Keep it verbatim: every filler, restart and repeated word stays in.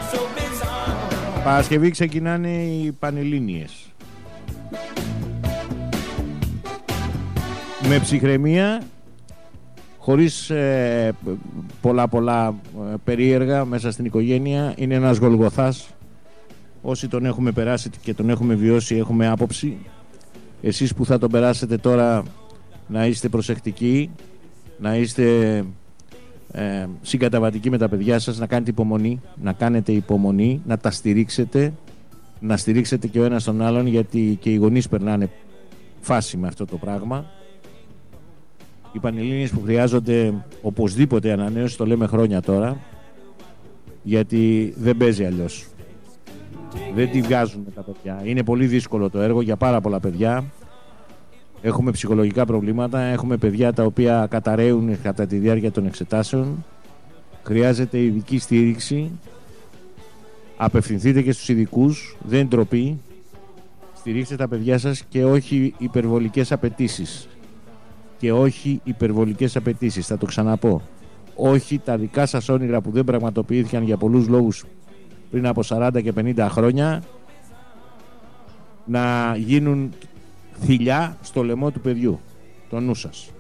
Παρασκευή ξεκινάνε οι Πανελλήνιες. Με ψυχραιμία, χωρίς ε, πολλά πολλά ε, περίεργα μέσα στην οικογένεια. Είναι ένας Γολγοθάς. Όσοι τον έχουμε περάσει και τον έχουμε βιώσει έχουμε άποψη. Εσείς που θα τον περάσετε τώρα, να είστε προσεκτικοί, να είστε ε, συγκαταβατικοί με τα παιδιά σας, να κάνετε υπομονή, να κάνετε υπομονή, να τα στηρίξετε, να στηρίξετε και ο ένας τον άλλον, γιατί και οι γονείς περνάνε φάση με αυτό το πράγμα. Οι Πανελλήνιες που χρειάζονται οπωσδήποτε ανανέωση, το λέμε χρόνια τώρα, γιατί δεν παίζει αλλιώς. Δεν τη βγάζουν τα παιδιά. Είναι πολύ δύσκολο το έργο για πάρα πολλά παιδιά. Έχουμε ψυχολογικά προβλήματα. Έχουμε παιδιά τα οποία καταραίουν κατά τη διάρκεια των εξετάσεων. Χρειάζεται ειδική στήριξη. Απευθυνθείτε και στους ειδικούς. Δεν ντροπή. Στηρίξτε τα παιδιά σας και όχι υπερβολικές απαιτήσεις. Και όχι υπερβολικές απαιτήσεις. Θα το ξαναπώ. Όχι τα δικά σας όνειρα που δεν πραγματοποιήθηκαν για πολλούς λόγους πριν από σαράντα και πενήντα χρόνια να γίνουν θηλιά στο λαιμό του παιδιού. Το νου σας.